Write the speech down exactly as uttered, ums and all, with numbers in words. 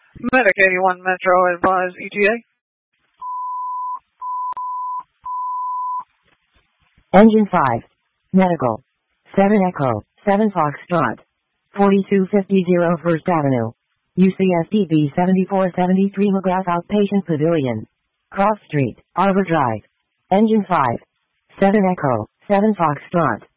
Medic eighty-one Metro, advise E T A. Engine five. Medical. seven Echo, seven Foxtrot. forty-two fifty First Avenue. U C S D B seventy-four seventy-three McGrath Outpatient Pavilion. Cross Street, Arbor Drive. Engine five. seven Echo, seven Foxtrot.